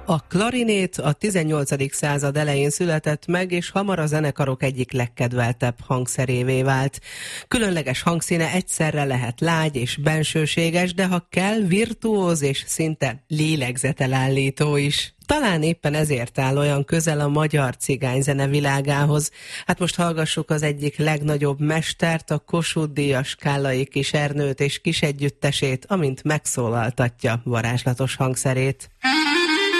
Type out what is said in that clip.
A klarinét a 18. század elején született meg, és hamar a zenekarok egyik legkedveltebb hangszerévé vált. Különleges hangszíne egyszerre lehet lágy és bensőséges, de ha kell, virtuóz és szinte lélegzetelállító is. Talán éppen ezért áll olyan közel a magyar cigányzene világához. Hát most hallgassuk az egyik legnagyobb mestert, a Kossuth-díjas Kállai Kis Ernőt és kis együttesét, amint megszólaltatja varázslatos hangszerét.